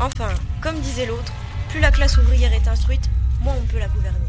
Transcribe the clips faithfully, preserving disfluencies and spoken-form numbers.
Enfin, comme disait l'autre, plus la classe ouvrière est instruite, moins on peut la gouverner.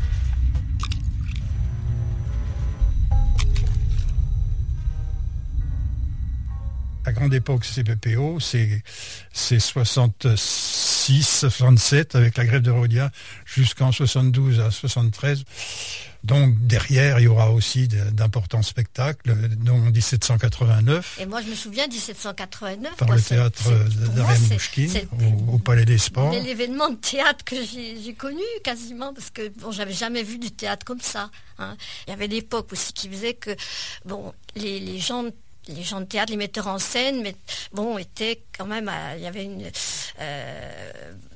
La grande époque C P P O, c'est, c'est soixante-six, soixante-sept avec la grève de Rhodia jusqu'en soixante-douze à soixante-treize. Donc derrière, il y aura aussi d'importants spectacles, dont dix-sept cent quatre-vingt-neuf. Et moi, je me souviens dix-sept cent quatre-vingt-neuf. Par quoi, le c'est, théâtre d'Ariane Mouchkine, au, au Palais des Sports. C'est l'événement de théâtre que j'ai, j'ai connu quasiment, parce que bon, j'avais jamais vu du théâtre comme ça. Hein. Il y avait l'époque aussi qui faisait que bon, les, les gens... Les gens de théâtre, les metteurs en scène, mais bon, étaient quand même, à, il y avait une, euh,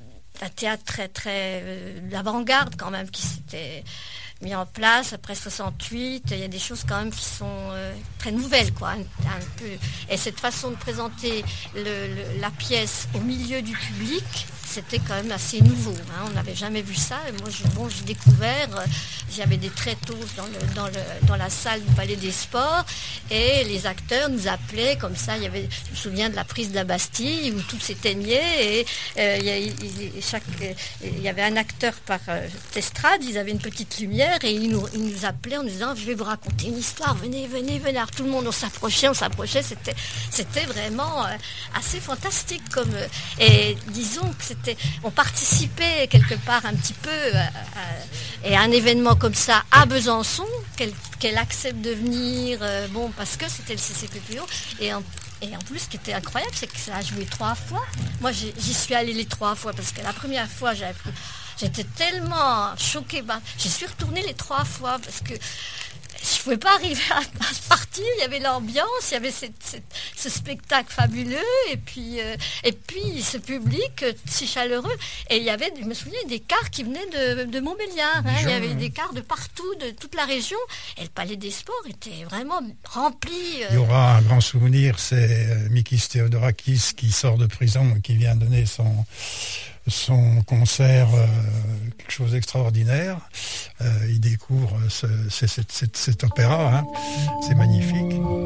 un théâtre très très euh, d'avant-garde quand même qui s'était mis en place après soixante-huit. Il y a des choses quand même qui sont euh, très nouvelles, quoi, un, un peu. Et cette façon de présenter le, le, la pièce au milieu du public, c'était quand même assez nouveau. Hein. On n'avait jamais vu ça. Et moi, j'ai, bon, j'ai découvert. Euh, il y avait des tréteaux dans, le, dans, le, dans la salle du Palais des Sports, et les acteurs nous appelaient comme ça. Il y avait, je me souviens de la prise de la Bastille où tout s'éteignait, et euh, il, y a, il, chaque, il y avait un acteur par euh, estrade. Ils avaient une petite lumière et ils nous, ils nous appelaient en nous disant: je vais vous raconter une histoire. Venez, venez, venez. Alors tout le monde, on s'approchait, on s'approchait. C'était, c'était vraiment euh, assez fantastique comme. Euh, et disons que c'était, on participait quelque part un petit peu euh, euh, et à un événement comme ça à Besançon, qu'elle, qu'elle accepte de venir, euh, bon, parce que c'était le C C P P O, et en, et en plus, ce qui était incroyable, c'est que ça a joué trois fois. Moi, j'y, j'y suis allée les trois fois, parce que la première fois, j'avais, j'étais tellement choquée, bah, j'y suis retournée les trois fois, parce que je pouvais pas arriver à, à partir. Il y avait l'ambiance, il y avait cette, cette, ce spectacle fabuleux, et puis euh, et puis ce public euh, si chaleureux. Et il y avait, je me souviens, des cars qui venaient de, de Montbéliard. Hein. Il y avait des cars de partout, de toute la région. Et le Palais des Sports était vraiment rempli. Euh... Il y aura un grand souvenir, c'est Mikis Theodorakis qui sort de prison et qui vient donner son son concert, euh, quelque chose d'extraordinaire. Euh, il découvre ce, ce, cet, cet, cet opéra, hein. C'est magnifique.